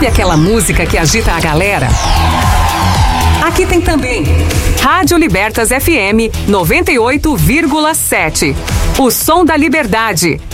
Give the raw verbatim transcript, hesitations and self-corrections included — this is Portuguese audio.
Sabe aquela música que agita a galera? Aqui tem também Rádio Libertas F M noventa e oito vírgula sete. O som da liberdade.